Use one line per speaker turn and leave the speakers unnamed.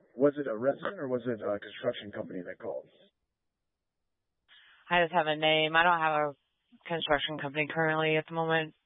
Was it a resident or was it a construction company that called?
I just have a name. I don't have a construction company currently at the moment.